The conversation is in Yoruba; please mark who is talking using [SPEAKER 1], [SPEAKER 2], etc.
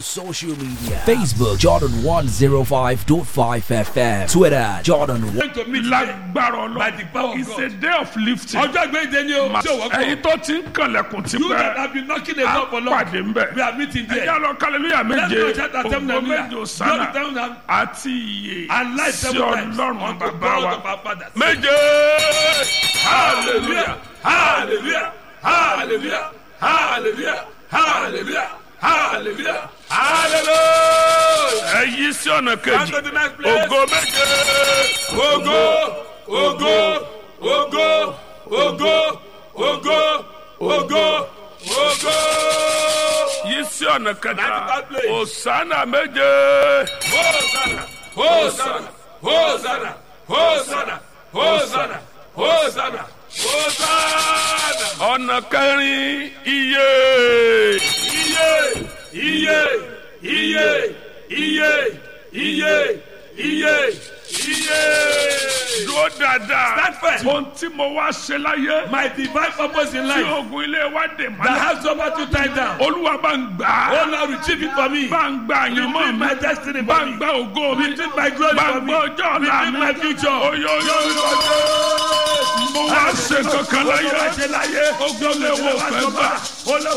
[SPEAKER 1] social media. Facebook Jordan 105.5 FM. Twitter Jordan 1.
[SPEAKER 2] Lágbára
[SPEAKER 3] By the power
[SPEAKER 2] Ọlọ́run.
[SPEAKER 3] of
[SPEAKER 2] It's
[SPEAKER 3] God.
[SPEAKER 2] a day of lifting.
[SPEAKER 3] Ọjọ́ ìgbẹ́jẹ ni o. Ṣé o wọ́pọ̀?
[SPEAKER 2] Ẹ̀yin tó ti ń kànlẹ̀kùn ti
[SPEAKER 3] You that
[SPEAKER 2] pẹ́.
[SPEAKER 3] have been knocking the door
[SPEAKER 2] A
[SPEAKER 3] for long.
[SPEAKER 2] pàdé ń bẹ̀.
[SPEAKER 3] We are meeting
[SPEAKER 2] Ẹ̀yà
[SPEAKER 3] there.
[SPEAKER 2] lọ hallelujah
[SPEAKER 3] Let's
[SPEAKER 2] méje.
[SPEAKER 3] go shout at them
[SPEAKER 2] Ògo
[SPEAKER 3] hallelujah.
[SPEAKER 2] méje
[SPEAKER 3] Glory
[SPEAKER 2] Hosanna.
[SPEAKER 3] to them
[SPEAKER 2] Àti iye
[SPEAKER 3] and life
[SPEAKER 2] sí
[SPEAKER 3] seven times.
[SPEAKER 2] Ọlọ́run
[SPEAKER 3] Unto
[SPEAKER 2] bàbá
[SPEAKER 3] God
[SPEAKER 2] wa.
[SPEAKER 3] of our fathers.
[SPEAKER 2] Méje.
[SPEAKER 3] Hallelujah. Hallelujah. Hallelujah. Hallelujah. Hallelujah. Hallelujah. Hallelujah.
[SPEAKER 2] Ẹ yí sí ọ̀nà
[SPEAKER 3] Come
[SPEAKER 2] kejì.
[SPEAKER 3] to the next place.
[SPEAKER 2] Ògo méje.
[SPEAKER 3] Ogo, ogo, ogo, ogo, ogo, ogo, ogo.
[SPEAKER 2] Yí sí ọ̀nà kẹta.
[SPEAKER 3] Ninety-third place.
[SPEAKER 2] Hosanna méje.
[SPEAKER 3] Hosanna, Hosanna, Hosanna, Hosanna, Hosanna, Hosanna, Hosanna.
[SPEAKER 2] Ọ̀nà kẹrin iye.
[SPEAKER 3] Iye, iye, iye, iye, iye, iye.
[SPEAKER 2] Dúró dáadáa.
[SPEAKER 3] Stand firm.
[SPEAKER 2] Ohun tí mo wá ṣe láyé.
[SPEAKER 3] My divine purpose in
[SPEAKER 2] Tí
[SPEAKER 3] life
[SPEAKER 2] ogun ilé wa dè
[SPEAKER 3] that
[SPEAKER 2] mọ́lẹ̀.
[SPEAKER 3] has over to tie down.
[SPEAKER 2] Olúwa bá ń gbà á.
[SPEAKER 3] Oh Lord, retrieve it for me.
[SPEAKER 2] Bá ń gba àyànmọ́
[SPEAKER 3] Retrieve
[SPEAKER 2] mi.
[SPEAKER 3] my destiny
[SPEAKER 2] Bá
[SPEAKER 3] for
[SPEAKER 2] ń
[SPEAKER 3] me.
[SPEAKER 2] gba ògo mi.
[SPEAKER 3] Retrieve my glory
[SPEAKER 2] Bá ń
[SPEAKER 3] for me.
[SPEAKER 2] gba ọjọ́ ọ̀la
[SPEAKER 3] Retrieve
[SPEAKER 2] mi.
[SPEAKER 3] my future.
[SPEAKER 2] Oyoyo. Mo wá ṣe kankan láyé. Ogun ilé wo fẹ́ gbà.